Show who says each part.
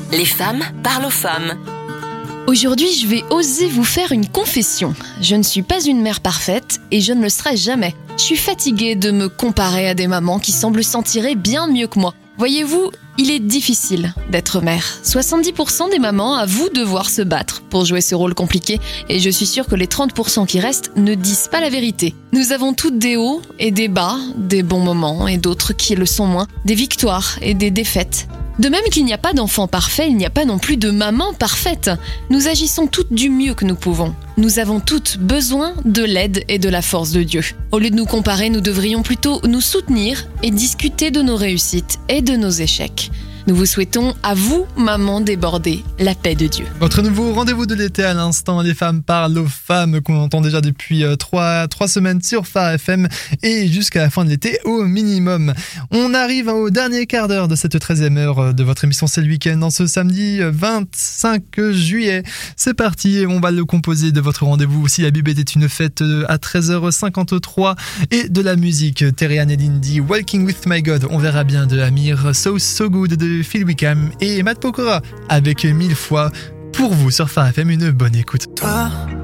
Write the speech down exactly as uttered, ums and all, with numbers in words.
Speaker 1: Les femmes parlent aux femmes.
Speaker 2: Aujourd'hui, je vais oser vous faire une confession. Je ne suis pas une mère parfaite et je ne le serai jamais. Je suis fatiguée de me comparer à des mamans qui semblent s'en tirer bien mieux que moi. Voyez-vous, il est difficile d'être mère. soixante-dix pour cent des mamans avouent devoir se battre pour jouer ce rôle compliqué et je suis sûre que les trente pour cent qui restent ne disent pas la vérité. Nous avons toutes des hauts et des bas, des bons moments et d'autres qui le sont moins, des victoires et des défaites. De même qu'il n'y a pas d'enfant parfait, il n'y a pas non plus de maman parfaite. Nous agissons toutes du mieux que nous pouvons. Nous avons toutes besoin de l'aide et de la force de Dieu. Au lieu de nous comparer, nous devrions plutôt nous soutenir et discuter de nos réussites et de nos échecs. Nous vous souhaitons, à vous, maman débordée, la paix de Dieu.
Speaker 3: Votre nouveau rendez-vous de l'été à l'instant, les femmes parlent aux femmes, qu'on entend déjà depuis trois semaines sur Phare F M et jusqu'à la fin de l'été au minimum. On arrive au dernier quart d'heure de cette treizième heure de votre émission C'est le week-end en ce samedi vingt-cinq juillet. C'est parti, on va le composer de votre rendez-vous. Si la Bible était une fête à treize heures cinquante-trois et de la musique, Terry Ann et Lindy, Walking with My God, on verra bien de Amir, So So Good de Phil Wickham et Matt Pokora avec mille fois pour vous sur Phare F M. Une bonne écoute.
Speaker 4: Toi,